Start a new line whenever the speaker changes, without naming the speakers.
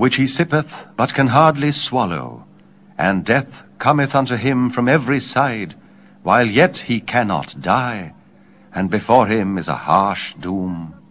which he sippeth, but can hardly swallow, and death cometh unto him from every side, while yet he cannot die, and before him is a harsh doom.